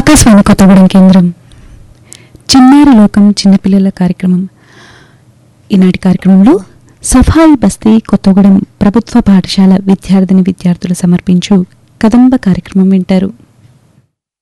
ఆకాశవాణి కొత్తగూడెం కేంద్రం చిన్నారి లోకం చిన్నపిల్లల కార్యక్రమం. ఈనాటి కార్యక్రమంలో సఫాయి బస్తీ కొత్తగూడెం ప్రభుత్వ పాఠశాల విద్యార్థిని విద్యార్థులు సమర్పించు కదంబ కార్యక్రమం వింటారు.